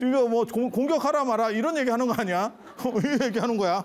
이거 뭐 공격하라 마라 이런 얘기하는 거 아니야? 이 얘기하는 거야.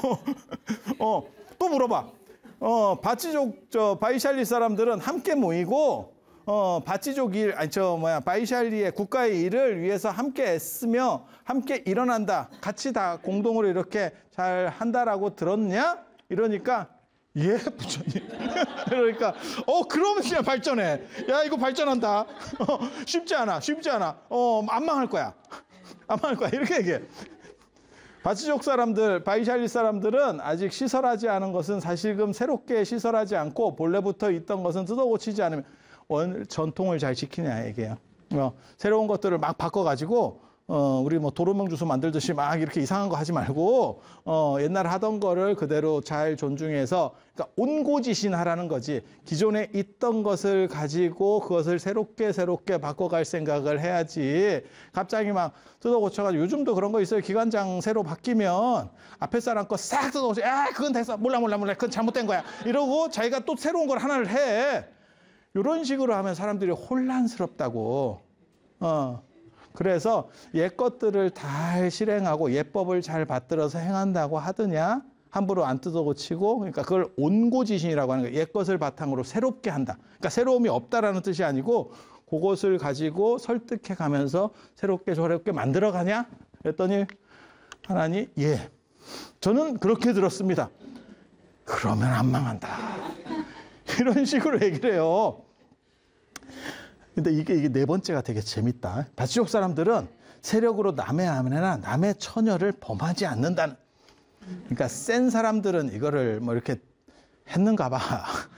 또 물어봐. 바치족 바이샬리 사람들은 함께 모이고 바치족 일 바이샬리의 국가의 일을 위해서 함께 애쓰며 함께 일어난다. 같이 다 공동으로 이렇게 잘 한다라고 들었냐? 이러니까 예, 부처님. 그러니까 그러면 그냥 발전해. 야, 이거 발전한다. 쉽지 않아. 안 망할 거야. 이렇게 얘기해. 바치족 사람들, 바이샬리 사람들은 아직 시설하지 않은 것은 사실금 새롭게 시설하지 않고 본래부터 있던 것은 뜯어 고치지 않으면 전통을 잘 지키냐 얘기예요. 새로운 것들을 막 바꿔가지고 우리 뭐 도로명 주스 만들듯이 막 이렇게 이상한 거 하지 말고 옛날 하던 거를 그대로 잘 존중해서 그러니까 온고지신하라는 거지. 기존에 있던 것을 가지고 그것을 새롭게 바꿔갈 생각을 해야지. 갑자기 막 뜯어 고쳐가지고 요즘도 그런 거 있어요. 기관장 새로 바뀌면 앞에 사람 거 싹 뜯어 고쳐. 야, 그건 됐어. 몰라. 그건 잘못된 거야. 이러고 자기가 또 새로운 걸 하나를 해. 이런 식으로 하면 사람들이 혼란스럽다고. 그래서 옛 것들을 잘 실행하고 예법을 잘 받들어서 행한다고 하더냐? 함부로 안 뜯어 고치고, 그러니까 그걸 온고지신이라고 하는 거예요. 옛 것을 바탕으로 새롭게 한다. 그러니까 새로움이 없다라는 뜻이 아니고 그것을 가지고 설득해 가면서 새롭게 저렇게 만들어 가냐? 그랬더니 하나님, 예, 저는 그렇게 들었습니다. 그러면 안 망한다. 이런 식으로 얘기를 해요. 근데 이게 네 번째가 되게 재밌다. 바치족 사람들은 세력으로 남의 아내나 남의 처녀를 범하지 않는다는. 그러니까 센 사람들은 이거를 뭐 이렇게 했는가 봐.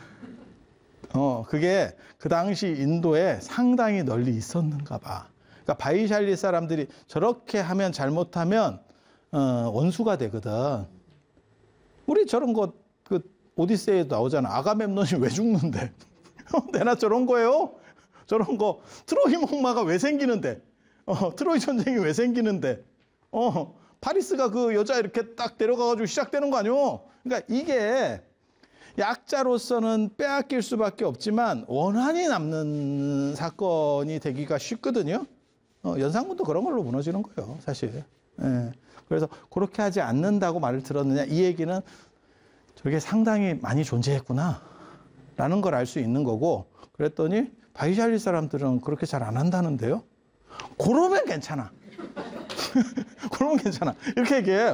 그게 그 당시 인도에 상당히 널리 있었는가 봐. 그러니까 바이샬리 사람들이 저렇게 하면 잘못하면 원수가 되거든. 우리 저런 거 그 오디세이에도 나오잖아. 아가멤논이 왜 죽는데? 내나 저런 거예요? 저런 거 트로이 목마가 왜 생기는데? 트로이 전쟁이 왜 생기는데? 파리스가 그 여자 이렇게 딱 데려가가지고 시작되는 거 아니오? 그러니까 이게 약자로서는 빼앗길 수밖에 없지만 원한이 남는 사건이 되기가 쉽거든요. 연산군도 그런 걸로 무너지는 거예요, 사실. 예. 그래서 그렇게 하지 않는다고 말을 들었느냐? 이 얘기는 저게 상당히 많이 존재했구나 라는 걸 알 수 있는 거고, 그랬더니 바이샬리 사람들은 그렇게 잘 안 한다는데요? 그러면 괜찮아. 그러면 괜찮아. 이렇게 얘기해.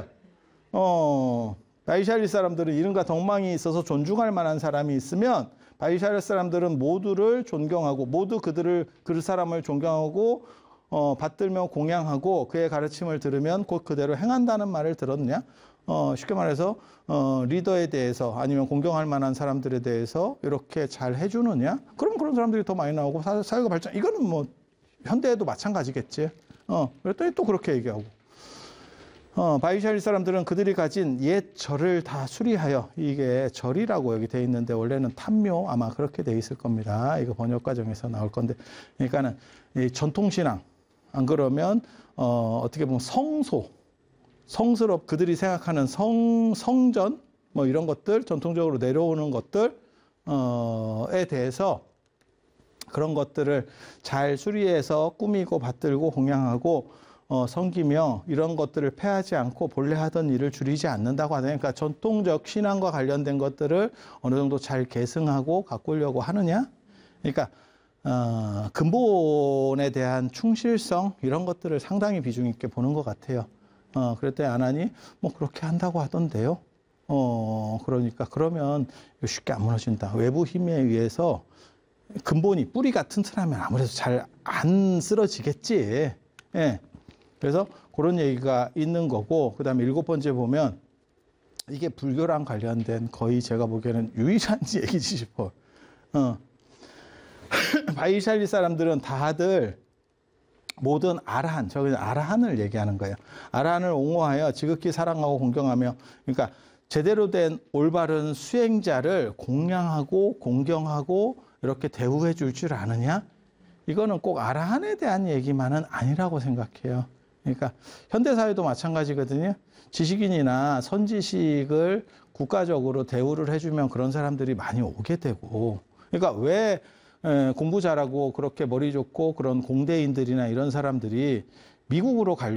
바이샬리 사람들은 이름과 덕망이 있어서 존중할 만한 사람이 있으면 바이샬리 사람들은 모두를 존경하고 모두 그 사람을 존경하고 받들며 공양하고 그의 가르침을 들으면 곧 그대로 행한다는 말을 들었느냐? 쉽게 말해서 리더에 대해서 아니면 공경할 만한 사람들에 대해서 이렇게 잘 해주느냐? 그럼 그런 사람들이 더 많이 나오고 사회가 발전. 이거는 뭐 현대에도 마찬가지겠지. 그랬더니 또 그렇게 얘기하고. 바이샬리 사람들은 그들이 가진 옛 절을 다 수리하여, 이게 절이라고 여기 돼 있는데 원래는 탐묘 아마 그렇게 돼 있을 겁니다. 이거 번역 과정에서 나올 건데, 그러니까는 이 전통신앙, 안 그러면 어떻게 보면 그들이 생각하는 성전 뭐 이런 것들, 전통적으로 내려오는 것들에 대해서 그런 것들을 잘 수리해서 꾸미고 받들고 공양하고 섬기며 이런 것들을 폐하지 않고 본래 하던 일을 줄이지 않는다고 하네요. 그러니까 전통적 신앙과 관련된 것들을 어느 정도 잘 계승하고 가꾸려고 하느냐? 그러니까 근본에 대한 충실성 이런 것들을 상당히 비중 있게 보는 것 같아요. 그랬더니 아나니 뭐 그렇게 한다고 하던데요. 그러니까 그러면 쉽게 안 무너진다. 외부 힘에 의해서 근본이 뿌리가 튼튼하면 아무래도 잘 안 쓰러지겠지. 예. 그래서 그런 얘기가 있는 거고, 그 다음에 7번째 보면 이게 불교랑 관련된 거의 제가 보기에는 유일한 얘기지 싶어. 바이샬리 사람들은 다들 모든 아라한, 저기는 아라한을 얘기하는 거예요. 아라한을 옹호하여 지극히 사랑하고 공경하며, 그러니까 제대로 된 올바른 수행자를 공양하고 공경하고 이렇게 대우해 줄 줄 아느냐? 이거는 꼭 아라한에 대한 얘기만은 아니라고 생각해요. 그러니까 현대사회도 마찬가지거든요. 지식인이나 선지식을 국가적으로 대우를 해주면 그런 사람들이 많이 오게 되고, 그러니까 왜 공부 잘하고 그렇게 머리 좋고 그런 공대인들이나 이런 사람들이 미국으로 가려